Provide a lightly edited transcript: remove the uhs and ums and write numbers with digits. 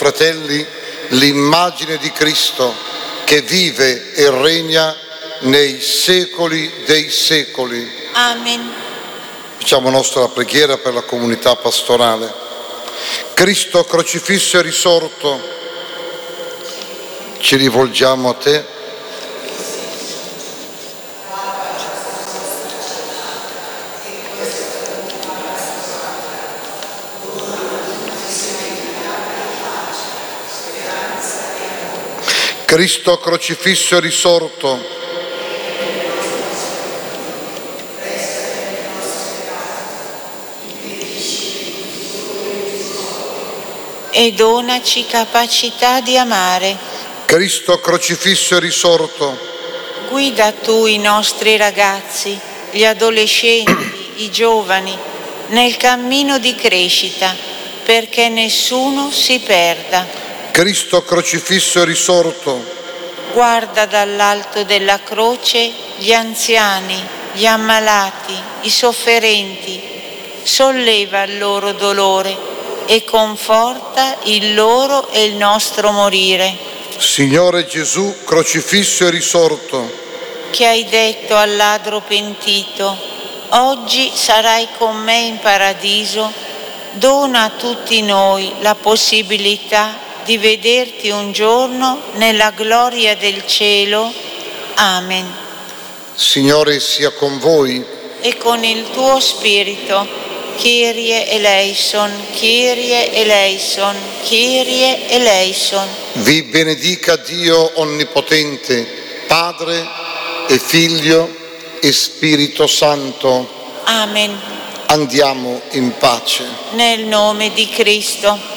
fratelli, l'immagine di Cristo che vive e regna nei secoli dei secoli. Amen. Facciamo nostra la preghiera per la comunità pastorale. Cristo crocifisso e risorto, ci rivolgiamo a te. Cristo crocifisso e risorto, e donaci capacità di amare. Cristo crocifisso e risorto, Guida tu i nostri ragazzi, gli adolescenti, i giovani, nel cammino di crescita, perché nessuno si perda. Cristo crocifisso e risorto, Guarda dall'alto della croce gli anziani, gli ammalati, i sofferenti, solleva il loro dolore e conforta il loro e il nostro morire. Signore Gesù crocifisso e risorto, Che hai detto al ladro pentito: oggi sarai con me in paradiso, dona a tutti noi la possibilità di vederti un giorno nella gloria del cielo. Amen. Signore sia con voi. E con il tuo spirito. Kyrie eleison, Kyrie eleison, Kyrie eleison. Vi benedica Dio Onnipotente, Padre e Figlio e Spirito Santo. Amen. Andiamo in pace. Nel nome di Cristo.